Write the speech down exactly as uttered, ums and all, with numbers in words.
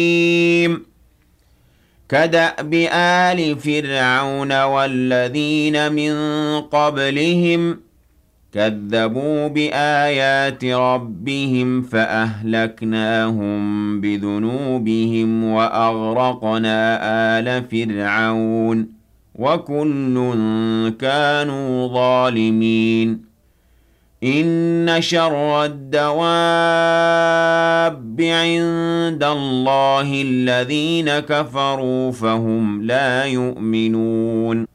كدأب آل فرعون والذين من قبلهم كذبوا بآيات ربهم فأهلكناهم بذنوبهم وأغرقنا آل فرعون وكل كانوا ظالمين إن شر الدواب عند الله الذين كفروا فهم لا يؤمنون